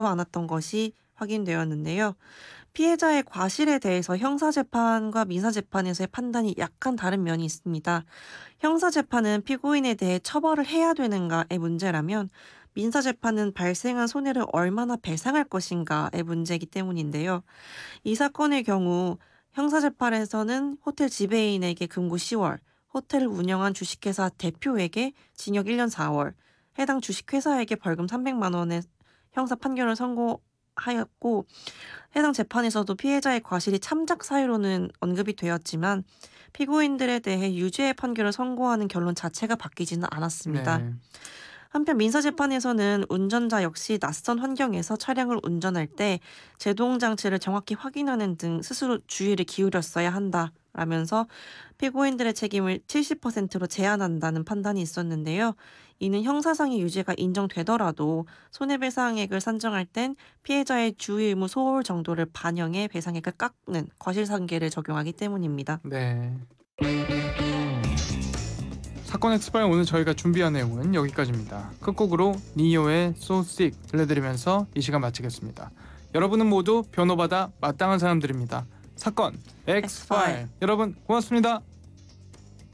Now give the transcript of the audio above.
않았던 것이 확인되었는데요. 피해자의 과실에 대해서 형사재판과 민사재판에서의 판단이 약간 다른 면이 있습니다. 형사재판은 피고인에 대해 처벌을 해야 되는가의 문제라면 민사재판은 발생한 손해를 얼마나 배상할 것인가의 문제이기 때문인데요. 이 사건의 경우 형사재판에서는 호텔 지배인에게 금고 10월, 호텔을 운영한 주식회사 대표에게 징역 1년 4월, 해당 주식회사에게 벌금 300만 원의 형사 판결을 선고하였고, 해당 재판에서도 피해자의 과실이 참작 사유로는 언급이 되었지만 피고인들에 대해 유죄의 판결을 선고하는 결론 자체가 바뀌지는 않았습니다. 네. 한편 민사재판에서는 운전자 역시 낯선 환경에서 차량을 운전할 때 제동 장치를 정확히 확인하는 등 스스로 주의를 기울였어야 한다라면서 피고인들의 책임을 70%로 제한한다는 판단이 있었는데요. 이는 형사상의 유죄가 인정되더라도 손해배상액을 산정할 땐 피해자의 주의 의무 소홀 정도를 반영해 배상액을 깎는 과실상계를 적용하기 때문입니다. 네. 사건 엑스파일 오늘 저희가 준비한 내용은 여기까지입니다. 끝곡으로 니오의 So Sick 들려드리면서 이 시간 마치겠습니다. 여러분은 모두 변호받아 마땅한 사람들입니다. 사건 엑스파일. 엑스파일 여러분 고맙습니다.